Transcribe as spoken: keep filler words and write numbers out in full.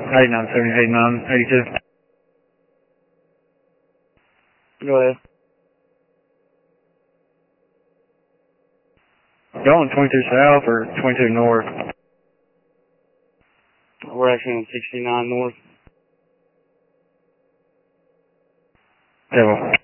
eighty-nine seventy, eighty-nine eighty-two. Go ahead. Going twenty-two south or twenty-two north? We're actually on sixty-nine north. Yeah, well.